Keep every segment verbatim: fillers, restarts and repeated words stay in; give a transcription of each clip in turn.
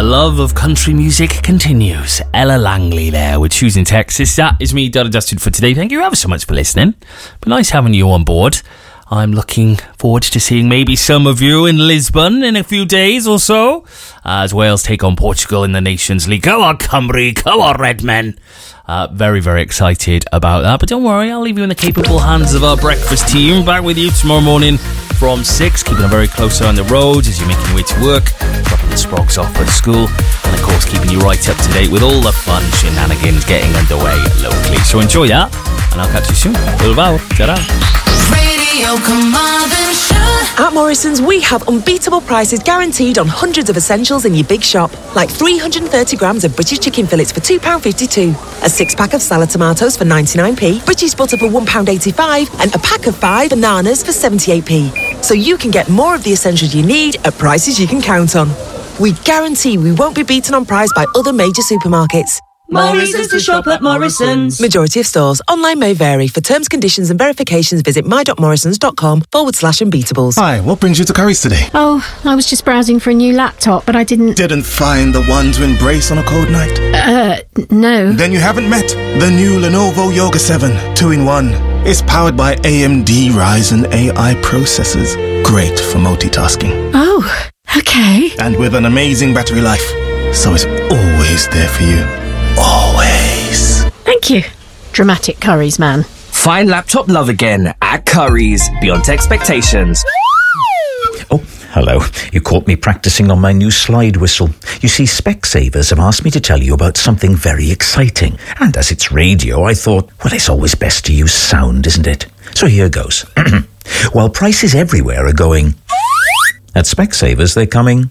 love of country music continues. Ella Langley there with Choosing Texas. That is me done and dusted for today. Thank you ever so much for listening. Been nice having you on board. I'm looking forward to seeing maybe some of you in Lisbon in a few days or so, as Wales take on Portugal in the Nations League. Go on, Cymru. Go on, Redmen. Uh, very, very excited about that. But don't worry, I'll leave you in the capable hands of our breakfast team. Back with you tomorrow morning from six, keeping a very close eye on the roads as you're making your way to work, dropping the sprogs off at school, and of course keeping you right up to date with all the fun shenanigans getting underway locally. So enjoy that, and I'll catch you soon. Bilbao. Ta-da. Radio Carmarthenshire. At Morrison's, we have unbeatable prices guaranteed on hundreds of essentials in your big shop, like three hundred thirty grams of British chicken fillets for two pounds fifty-two, a six-pack of salad tomatoes for ninety-nine p, British butter for one pound eighty-five, and a pack of five bananas for seventy-eight p. So you can get more of the essentials you need at prices you can count on. We guarantee we won't be beaten on price by other major supermarkets. More reasons to shop at Morrison's. Majority of stores. Online may vary. For terms, conditions and verifications, visit my.morrisons.com forward slash unbeatables. Hi, what brings you to Curry's today? Oh, I was just browsing for a new laptop, but I didn't... Didn't find the one to embrace on a cold night? Uh, no. Then you haven't met the new Lenovo Yoga seven two in one. It's powered by A M D Ryzen A I processors. Great for multitasking. Oh, okay. And with an amazing battery life. So it's always there for you. Always. Thank you. Dramatic Curry's man. Find laptop love again at Curry's, beyond expectations. Oh, hello. You caught me practicing on my new slide whistle. You see, Specsavers have asked me to tell you about something very exciting. And as it's radio, I thought, well, it's always best to use sound, isn't it? So here goes. While prices everywhere are going, at Specsavers they're coming.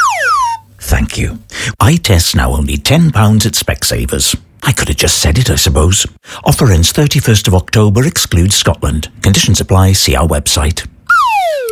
Thank you. Eye tests now only ten pounds at Specsavers. I could have just said it, I suppose. Offer ends thirty-first of October, excludes Scotland. Conditions apply, see our website.